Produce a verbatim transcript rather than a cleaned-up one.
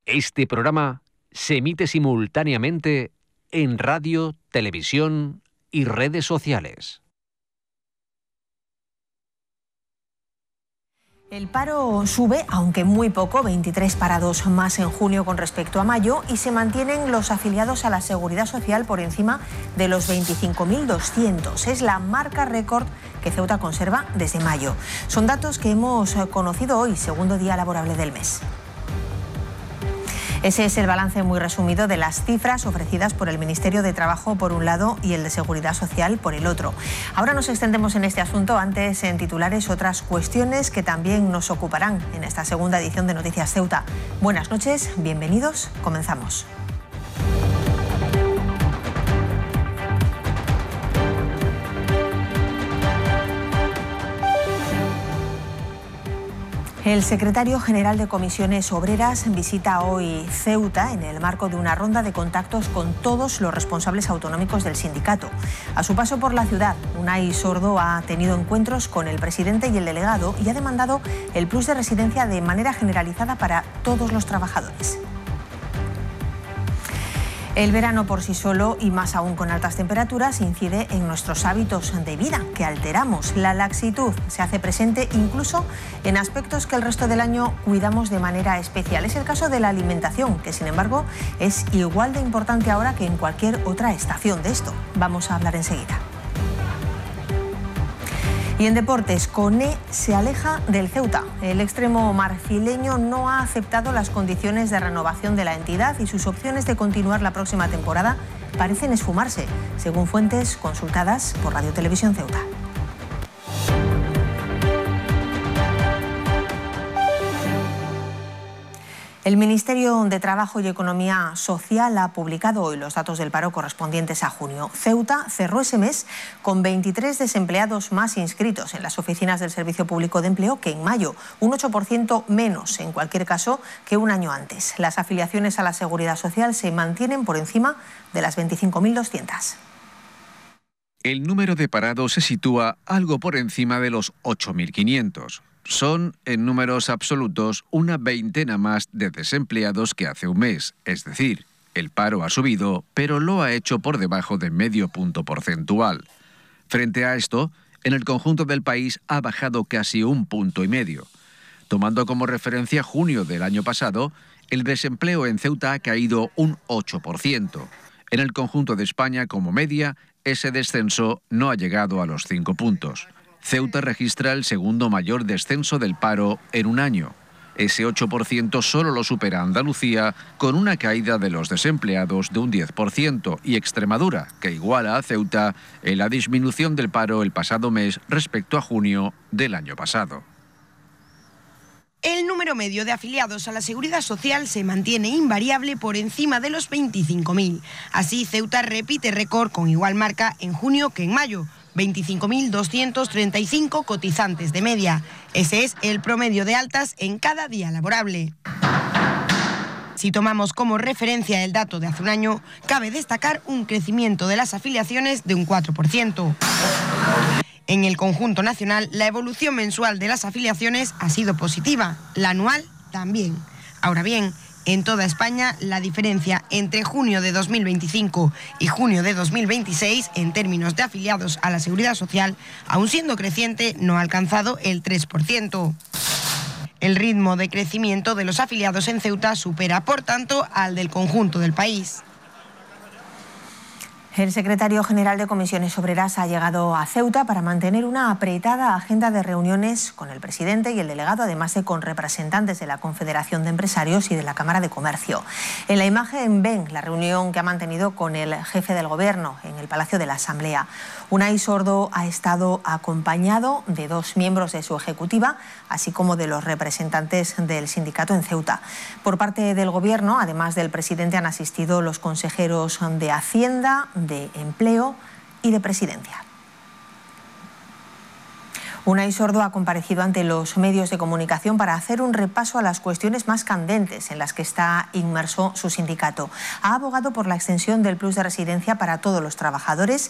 Este programa se emite simultáneamente en radio, televisión y redes sociales. El paro sube, aunque muy poco, veintitrés parados más en junio con respecto a mayo, y se mantienen los afiliados a la Seguridad Social por encima de los veinticinco mil doscientos. Es la marca récord que Ceuta conserva desde mayo. Son datos que hemos conocido hoy, segundo día laborable del mes. Ese es el balance muy resumido de las cifras ofrecidas por el Ministerio de Trabajo por un lado y el de Seguridad Social por el otro. Ahora nos extendemos en este asunto, antes en titulares otras cuestiones que también nos ocuparán en esta segunda edición de Noticias Ceuta. Buenas noches, bienvenidos, comenzamos. El secretario general de Comisiones Obreras visita hoy Ceuta en el marco de una ronda de contactos con todos los responsables autonómicos del sindicato. A su paso por la ciudad, Unai Sordo ha tenido encuentros con el presidente y el delegado y ha demandado el plus de residencia de manera generalizada para todos los trabajadores. El verano por sí solo, y más aún con altas temperaturas, incide en nuestros hábitos de vida, que alteramos. La laxitud se hace presente incluso en aspectos que el resto del año cuidamos de manera especial. Es el caso de la alimentación, que sin embargo es igual de importante ahora que en cualquier otra estación. De esto vamos a hablar enseguida. Y en deportes, Koné se aleja del Ceuta. El extremo marfileño no ha aceptado las condiciones de renovación de la entidad y sus opciones de continuar la próxima temporada parecen esfumarse, según fuentes consultadas por Radio Televisión Ceuta. El Ministerio de Trabajo y Economía Social ha publicado hoy los datos del paro correspondientes a junio. Ceuta cerró ese mes con veintitrés desempleados más inscritos en las oficinas del Servicio Público de Empleo que en mayo, un ocho por ciento menos en cualquier caso que un año antes. Las afiliaciones a la Seguridad Social se mantienen por encima de las veinticinco mil doscientas. El número de parados se sitúa algo por encima de los ocho mil quinientos. Son, en números absolutos, una veintena más de desempleados que hace un mes. Es decir, el paro ha subido, pero lo ha hecho por debajo de medio punto porcentual. Frente a esto, en el conjunto del país ha bajado casi un punto y medio. Tomando como referencia junio del año pasado, el desempleo en Ceuta ha caído un ocho por ciento. En el conjunto de España, como media, ese descenso no ha llegado a los cinco puntos. Ceuta registra el segundo mayor descenso del paro en un año. Ese ocho por ciento solo lo supera Andalucía, con una caída de los desempleados de un diez por ciento, y Extremadura, que iguala a Ceuta en la disminución del paro el pasado mes respecto a junio del año pasado. El número medio de afiliados a la Seguridad Social se mantiene invariable por encima de los veinticinco mil. Así, Ceuta repite récord con igual marca en junio que en mayo. veinticinco mil doscientos treinta y cinco cotizantes de media. Ese es el promedio de altas en cada día laborable. Si tomamos como referencia el dato de hace un año, cabe destacar un crecimiento de las afiliaciones de un cuatro por ciento. En el conjunto nacional, la evolución mensual de las afiliaciones ha sido positiva, la anual también. Ahora bien, en toda España, la diferencia entre junio de dos mil veinticinco y junio de dos mil veintiséis, en términos de afiliados a la Seguridad Social, aun siendo creciente, no ha alcanzado el tres por ciento. El ritmo de crecimiento de los afiliados en Ceuta supera, por tanto, al del conjunto del país. El secretario general de Comisiones Obreras ha llegado a Ceuta para mantener una apretada agenda de reuniones con el presidente y el delegado, además de con representantes de la Confederación de Empresarios y de la Cámara de Comercio. En la imagen ven la reunión que ha mantenido con el jefe del Gobierno en el Palacio de la Asamblea. Unai Sordo ha estado acompañado de dos miembros de su ejecutiva, así como de los representantes del sindicato en Ceuta. Por parte del Gobierno, además del presidente, han asistido los consejeros de Hacienda, de Empleo y de Presidencia. Unai Sordo ha comparecido ante los medios de comunicación para hacer un repaso a las cuestiones más candentes en las que está inmerso su sindicato. Ha abogado por la extensión del plus de residencia para todos los trabajadores